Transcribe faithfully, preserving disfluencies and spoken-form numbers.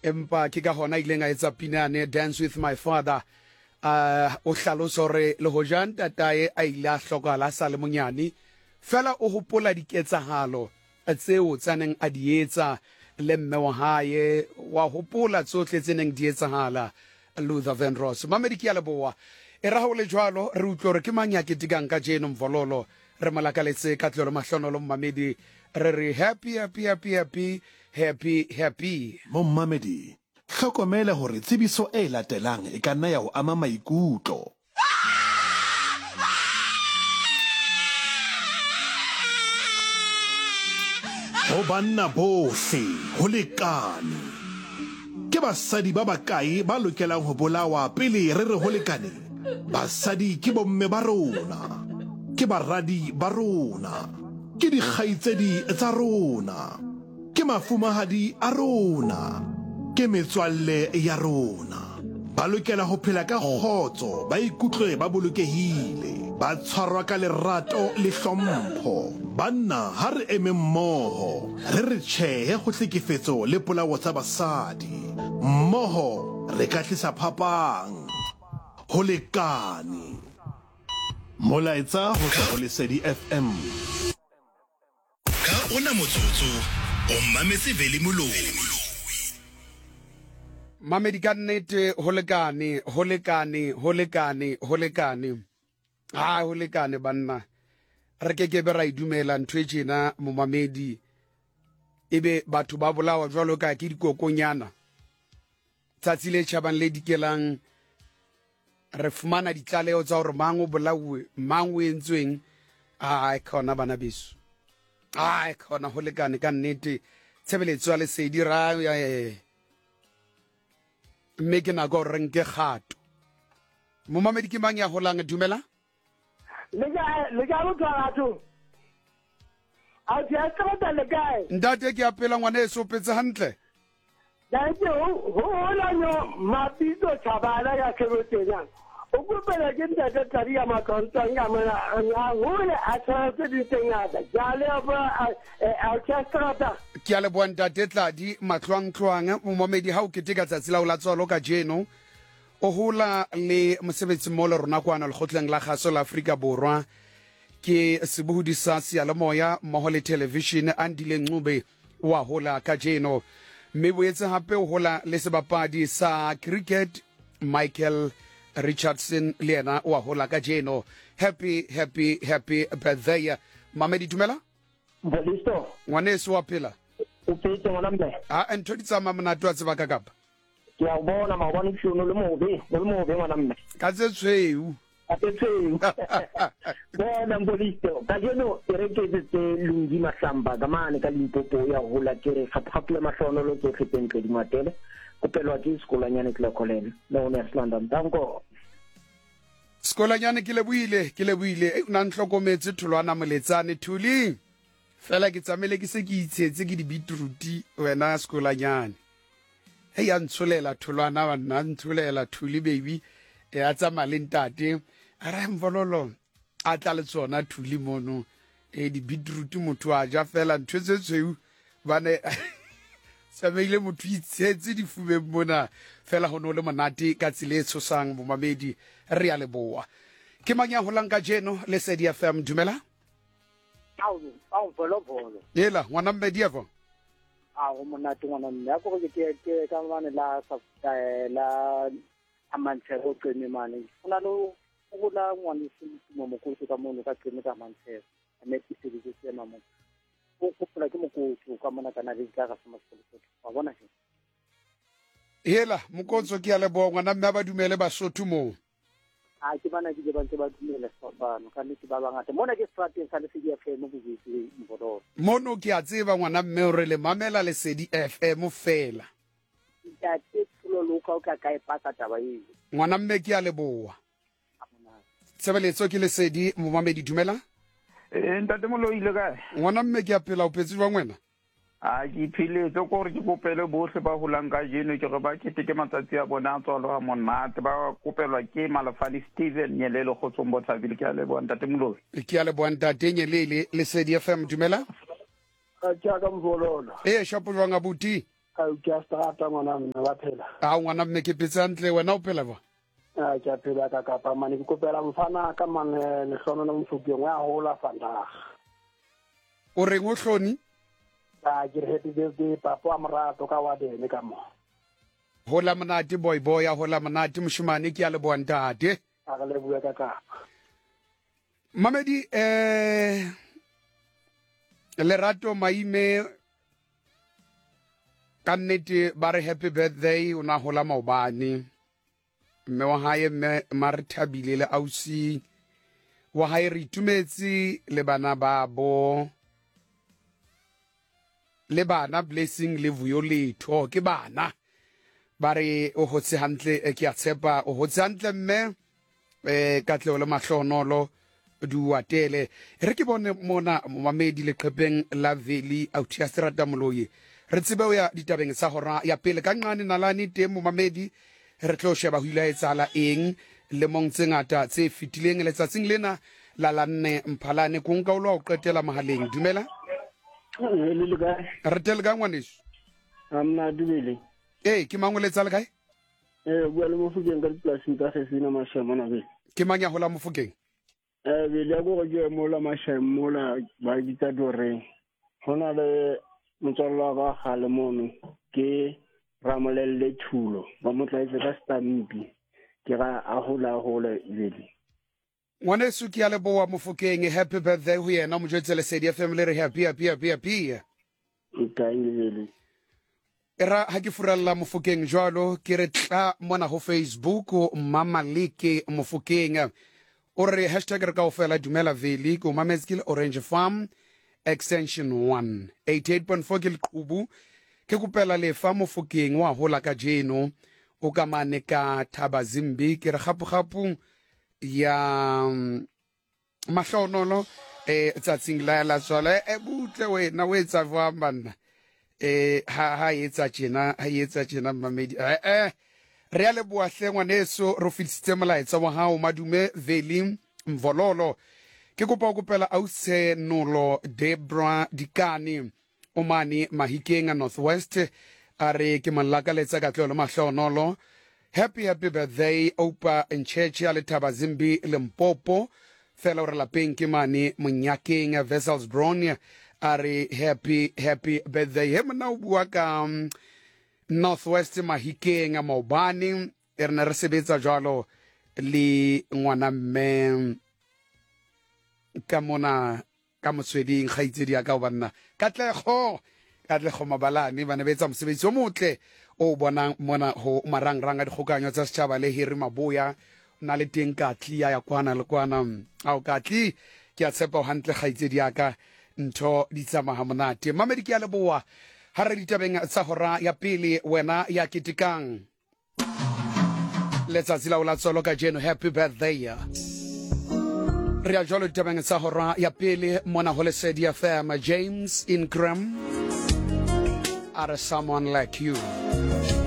empa ke ka hona ileng a etsa pinane Dance with My Father uh o hlalosa re le hojan tatae a ile a hlokala sa le monyane fela o hopola diketsahalo tseo tsaneng a di etsa le mme wa hae wa hopola tsohle tseneng di etsahala Luther Vandross mamedi ke ya leboa e ra ho le jwalo re utlwa re ke mang ya ke tikang ka jeno mvololo re malakaletse ka tlolo mahlonolo mamedi re re happy happy happy happy happy happy mo mamedi hlokomela hore tsebiso e latelang e ka nna ya ho ama maikutlo ho banna bohle ho lekane ke basadi ba bakae ba lokelang ho bolawa pele re re ho lekane basadi ke bomme ba rona ke baradi ba rona ke dikgaitsedi tsa rona ke mafumahadi a rona ke metswalle ya rona ba lokela ho phela ka kgotso ba ikutlwe ba bolokehile ba tshwarwa ka lerato le hlompho banna ha re eme mmoho re re tjhehe go hlekefetso le polao tsa basadi mmoho re ka tlisa phapang ho lekane molaetsa ho tswa ho Lesedi F M ka ona motsotso o mametse vele moloi mamedi ka nnete ho lekane ho lekane ho lekane ho lekane ha ho lekane banna re ke ke be ra idumela ntwe tjena mo mamedi ebe batho ba bolawa jwalo ka ke dikokonyana tsatsi le tjhabang le dikelang re fumana ditlaleo tsa hore mango bolawe mango entsweng a khona bana beso a khona ho lekane ka nnete tshebeletso ya Lesedi ra mme ke na go renke kgato mo mamedi ke mang ya holang dumela le ga le ga bo tlatso a tsa tsata le gae ndate ke apela ngwana e sopetse hantle date ho ho la no mapito tshabala ya kebotenya o kopela ke ndate tari ya makonto nga mana a hole a tsatse di tengata jale ba a tsastrata ke ale bua ndate tladi matlwangtlwang mo mamedi ha o keteka tsatsi la o la tswalo ka jeno o hola le mosebetsi mo le rona kwana le khotleng la gaso la Afrika Borwa ke sebuhudi sa seyalemoya mmoho le television Andile Ncube wa hola ka jeno mme boetse hape o hola le sebapadi sa cricket Michael Richardson le yena wa hola ka jeno happy happy happy birthday mamedi dumela bolisto ngwaneso wa phela o pete ngwana mme a ntho di tsama mona twa tseba ka kapa ke a bona ma bona tshono le mobe le mobe ngwana mme ka tse tshweu a tse tshweu bona bolisto ka jeno re ke tse lungi mahlamba ka mane ka Limpopo ya hola ke re faphaphile mahlono lo tsohle tentle di matele kopelwa ke sekolanyane ke la kolene no ne London danko sekolanyane ke le buile ke le buile e una nhlokometse tholwana moletsane thuli fela ke tsamele ke se ke itshetse ke di beetroot wena sekolanyane hey ya ntsholela tholwana ba nna ntsholela thuli baby e a tsamaya le ntate a ra mvololo a tla le tsona thuli mono e di beetroot motho a ja fela ntwetse tseu bane sabeile motho itshetse di fube mona fela ho no le monate ka tsile tshosang bo mamedi re ya leboa ke manya holang ka jeno Lesedi F M dumela au au bolo bolo yela ngwana mmedi evo a go monate ngwana mme a go ke ke ka mane la sa la amantse go tsene mane ona lo go la ngwana se mo mo go ka mo ka tsene ka mantse mme ke se di se mama go go ke mo go ka mona kana le ka ga se mo wa bona he yela mokotso ke ya leboa ngwana mme ba dumele Basotho mo a ke bana ke ba ntse ba dumele sopano ka ntse ba bangata mona ke strateng sa Lesedi F M go botse mbodo mono ke a tseba ngwana mme re le mamela Lesedi F M fela ya ke tlo loka ka ka e paka taba e ngwana mme ke ya leboa tshebeletso ke Lesedi mo mamedi dumela e ntate moloi le kae ngwana mme ke apela o petse jwa ngwena a ke philetse go re ke kopele bohle ba holang ka jeno ke re ba ke ke matsatsi a bona tswalo ha monate ba kopelwa ke Malafani Steven Nyelele go tsombo tsabile ke a le bona ntate moloi ke a le bona ntate Nyelele Lesedi F M dumela a tja ka mvololo e shapo jwa ngabuti ka o ke a strata ngwana mme ba phela a ngwana mme ke petse ntle wena o phela ba a ke a phela ka kapa mane ke kopela mfana ka mane le hlono le mfokeng wa hola fanda o reng o hloni a ke re happy birthday papa amrato ka wa dene ka mo hola monate boy boy a hola monate moshimane ke a le boantate a re le bua ka kapa Mamedi eh Lerato Maime ka nnete ba re happy birthday una hola maobane mme wa hae mme Marithabile le ausi wa hae re itumetse le bana ba bo le bana blessing le vuyo letho ke bana ba re o hotse hantle ke a tshepa o hotse hantle mme eh katleo le mahlonolo duatele re ke bone mona mamedi le qhepeng la veli out ya serata moloyi re tsebe o ya ditabeng sa hora ya pele ka nqane nalane teng mo mamedi re tlo sheba ho ile etsala eng le mong tse ngata tse fitileng letsatsing lena la la nne mphalane ko nka o lo o qetela mahaleng dumela le le ka re tel ga ngwaneso amna dubele eh ke mangoletsa le kae eh bua le mo fukeng ka diplasing ka sesina mashama na be ke manya hola mo fukeng eh be le go go mola mashama mola ba ditsa dore hona le motswalwa ba gale mono ke ramolelle thulo ba motlaetse ka stampi ke ga a hola hola vele ngwaneso ke a le boa mo fukeng happy birthday ho yena mo jwetse le sedi F M le re happy happy happy happy e ka ile era ha ke furalla mofokeng jwalo ke re tla mona ho Facebook o Mamalike mofokeng o re hashtag re ka ofela dumela veli ko mameskil Orange Farm extension one eighty-eight point four ke leqhubu ke kopela le fa mofokeng wa hola ka jeno o ka mane ka Thabazimbi ke re gapu gapu ya mahlonolo eh tsatsing la la tswala e butle wena we tsa va manna eh ha ha etsa tjena ha etsa tjena mamedi eh eh re a le bua hle ngwaneso ro fitlhitse molaetsa wa hao madume veli mvololo ke kopa go kopela ause nolo Debra Dikani o mane mahikeng a Northwest are ke mallaka letsa ka tlolo mahlonolo happy happy birthday opa in church ya le Thabazimbi Limpopo fela re la penke mane monyakeng a Vessels Brown are happy happy birthday he mna o bua ka um, Northwest mahikeng a maobane e rena re sebetsa jwalo le ngwana mme ka mona ka motsweding khaitsedi ya ka banna katlego katlego mabalane bana betsa mosebetsi o motle o bonang mona ho marangrang a dikgokanyo tsa setjhaba le hiri maboya na le teng ka tlia ya kwana le kwana au ka tli ke a tshepa o hantle khaitsedi ya ka ntho di tsamaha monate mamedi ke a leboa ha re ditabeng tsa hora ya pele wena ya kitikang letsatsi la ola tsolo ka jeno happy birthday re a jalo ditabeng tsa hora ya pele mona ho Lesedi F M James Ingram are someone like you